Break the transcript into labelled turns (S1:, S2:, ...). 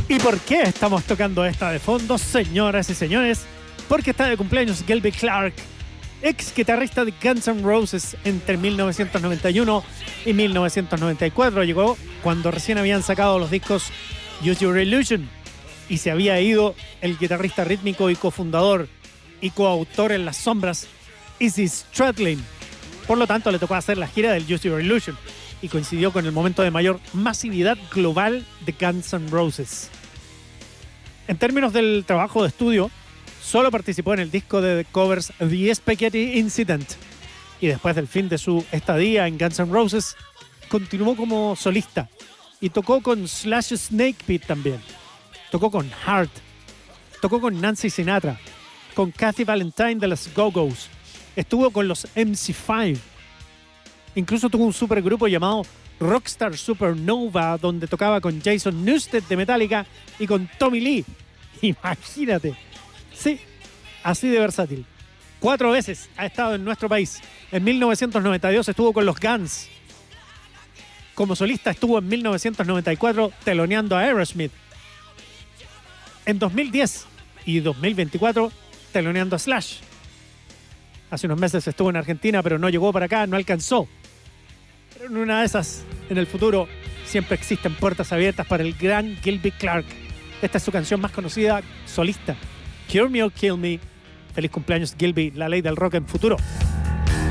S1: ¿Y por qué estamos tocando esta de fondo, señoras y señores? Porque está de cumpleaños Gilby Clarke, ex guitarrista de Guns N' Roses entre 1991 y 1994. Llegó cuando recién habían sacado los discos Use Your Illusion y se había ido el guitarrista rítmico y cofundador y coautor en las sombras, Izzy Stradlin. Por lo tanto, le tocó hacer la gira del Use Your Illusion y coincidió con el momento de mayor masividad global de Guns N' Roses. En términos del trabajo de estudio, solo participó en el disco de covers The Spaghetti Incident y después del fin de su estadía en Guns N' Roses, continuó como solista y tocó con Slash Snakepit también. Tocó con Heart, tocó con Nancy Sinatra, con Kathy Valentine de los Go-Go's, estuvo con los MC5. Incluso tuvo un supergrupo llamado Rockstar Supernova, donde tocaba con Jason Newsted de Metallica y con Tommy Lee. Imagínate. Sí, así de versátil. 4 veces ha estado en nuestro país. En 1992 estuvo con los Guns. Como solista estuvo en 1994 teloneando a Aerosmith. En 2010 y 2024 teloneando a Slash. Hace unos meses estuvo en Argentina, pero no llegó para acá, no alcanzó. Pero en una de esas, en el futuro, siempre existen puertas abiertas para el gran Gilby Clarke. Esta es su canción más conocida, solista. Cure Me or Kill Me. Feliz cumpleaños, Gilby, la ley del rock en futuro.